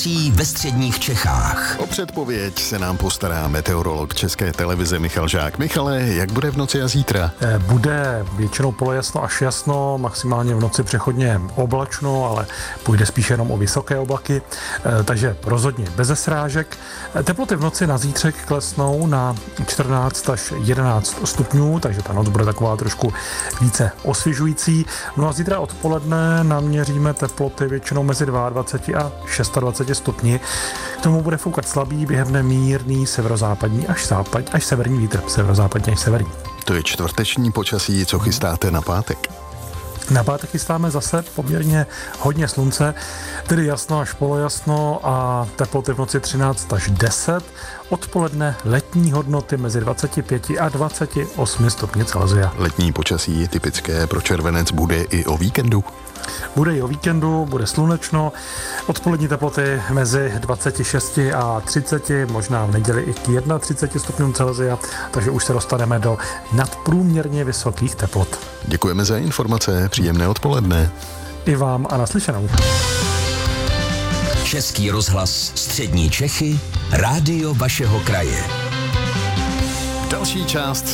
počasí ve středních Čechách. O předpověď se nám postará meteorolog České televize Michal Žák. Michale, jak bude v noci a zítra? Bude většinou polojasno až jasno, maximálně v noci přechodně oblačno, ale půjde spíše jenom o vysoké oblaky, takže rozhodně bez srážek. Teploty v noci na zítřek klesnou na 14 až 11 stupňů, takže ta noc bude taková trošku více osvěžující. No a zítra odpoledne naměříme teploty většinou mezi 22 a 26 stupni. K tomu bude foukat slabý, běhne mírný severozápadní až severní vítr, severozápadní až severní. To je čtvrteční počasí, co chystáte na pátek? Na pátek chystáme zase poměrně hodně slunce, tedy jasno až polojasno a teploty v noci 13 až 10. Odpoledne letní hodnoty mezi 25 a 28 stupni Celsia. Letní počasí typické pro červenec bude i o víkendu? Bude i o víkendu, bude slunečno, odpolední teploty mezi 26 a 30, možná v neděli i k 31 stupňům Celsia, takže už se dostaneme do nadprůměrně vysokých teplot. Děkujeme za informace, příjemné odpoledne. I vám a naslyšenou. Český rozhlas Střední Čechy, rádio vašeho kraje. Další část